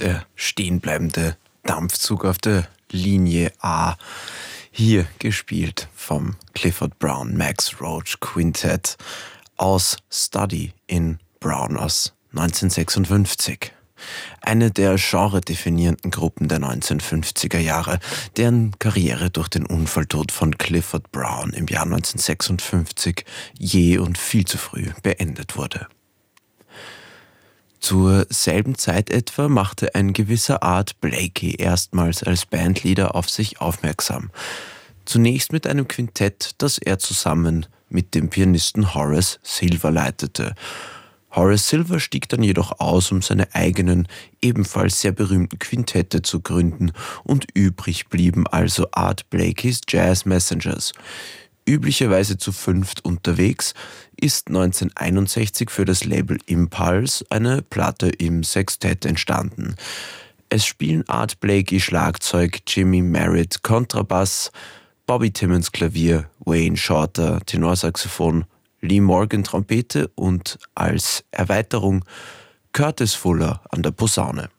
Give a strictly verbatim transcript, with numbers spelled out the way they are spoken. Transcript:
der stehenbleibende Dampfzug auf der Linie A. Hier gespielt vom Clifford Brown Max Roach Quintett aus Study in Brown aus neunzehnhundertsechsundfünfzig. Eine der genredefinierenden Gruppen der neunzehnhundertfünfziger Jahre, deren Karriere durch den Unfalltod von Clifford Brown im Jahr neunzehnhundertsechsundfünfzig je und viel zu früh beendet wurde. Zur selben Zeit etwa machte ein gewisser Art Blakey erstmals als Bandleader auf sich aufmerksam. Zunächst mit einem Quintett, das er zusammen mit dem Pianisten Horace Silver leitete. Horace Silver stieg dann jedoch aus, um seine eigenen, ebenfalls sehr berühmten Quintette zu gründen, und übrig blieben also Art Blakeys Jazz Messengers. Üblicherweise zu fünft unterwegs, ist neunzehnhunderteinundsechzig für das Label Impulse eine Platte im Sextett entstanden. Es spielen Art Blakey Schlagzeug, Jimmy Merritt Kontrabass, Bobby Timmons Klavier, Wayne Shorter Tenorsaxophon, Lee Morgan Trompete und als Erweiterung Curtis Fuller an der Posaune.